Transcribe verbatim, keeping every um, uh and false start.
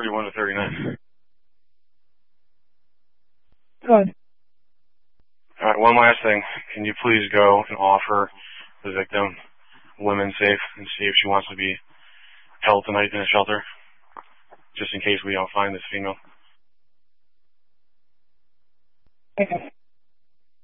thirty-one to thirty-nine. Good. All right, one last thing. Can you please go and offer the victim women's safe and see if she wants to be held tonight in a shelter, just in case we don't find this female? Okay.